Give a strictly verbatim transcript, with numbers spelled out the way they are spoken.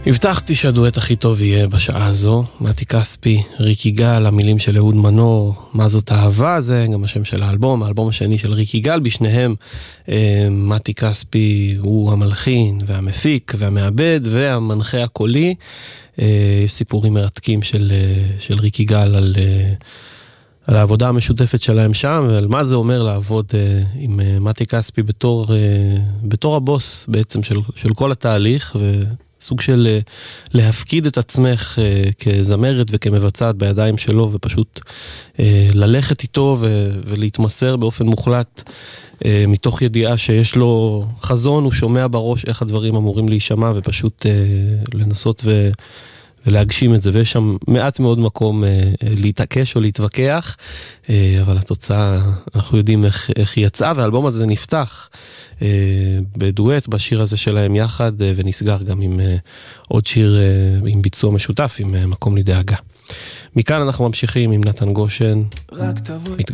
הבטחתי שהדואט הכי טוב יהיה בשעה הזו, מתי כספי, ריקי גל, המילים של אהוד מנור, מה זאת אהבה, זה גם השם של האלבום, האלבום השני של ריקי גל, בשניהם אה, מתי כספי הוא המלחין והמפיק והמעבד והמנחה הקולי, אה, סיפורים מרתקים של, אה, של ריקי גל על, אה, על העבודה המשותפת שלהם שם, ועל מה זה אומר לעבוד אה, עם אה, מתי כספי בתור, אה, בתור הבוס בעצם של, של כל התהליך, ו... סוג של להפקיד את עצמך כזמרת וכמבצעת בידיים שלו, ופשוט ללכת איתו ולהתמסר באופן מוחלט, מתוך ידיעה שיש לו חזון, הוא שומע בראש איך הדברים אמורים להישמע, ופשוט לנסות ו... ולהגשים את זה, ויש שם מעט מאוד מקום להתעקש או להתווכח, אבל התוצאה, אנחנו יודעים איך, איך היא יצאה, והאלבום הזה נפתח בדואט, בשיר הזה שלהם יחד, ונסגר גם עם עוד שיר, עם ביצוע משותף, עם מקום לדאגה. מכאן אנחנו ממשיכים עם נתן גושן, מתגעגע.